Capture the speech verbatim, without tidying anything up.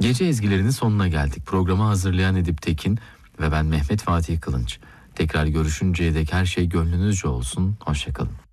Gece ezgilerinin sonuna geldik. Programı hazırlayan Edip Tekin ve ben Mehmet Fatih Kılınç. Tekrar görüşünceye dek her şey gönlünüzce olsun. Hoşça kalın.